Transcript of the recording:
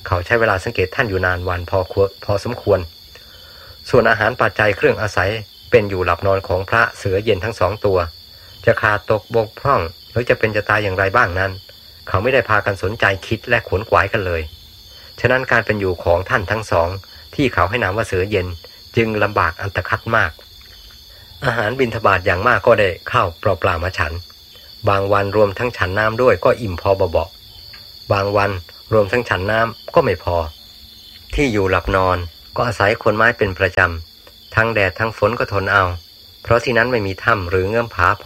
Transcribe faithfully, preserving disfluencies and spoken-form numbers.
เขาใช้เวลาสังเกตท่านอยู่นานวันพอพอสมควรส่วนอาหารปัจจัยเครื่องอาศัยเป็นอยู่หลับนอนของพระเสือเย็นทั้งสองตัวจะขาดตกบกพร่องหรือจะเป็นจะตายอย่างไรบ้างนั้นเขาไม่ได้พากันสนใจคิดและขวนขวายกันเลยฉะนั้นการเป็นอยู่ของท่านทั้งสองที่เขาให้นามว่าเสือเย็นจึงลำบากอันตรคัดมากอาหารบิณฑบาตอย่างมากก็ได้ข้าวเปล่าๆมาฉันบางวันรวมทั้งฉันน้ำด้วยก็อิ่มพอเบาๆบางวันรวมทั้งฉันน้ำก็ไม่พอที่อยู่หลับนอนก็อาศัยคนไม้เป็นประจำทั้งแดดทั้งฝนก็ทนเอาเพราะที่นั้นไม่มีถ้ำหรือเงื่อมผาพ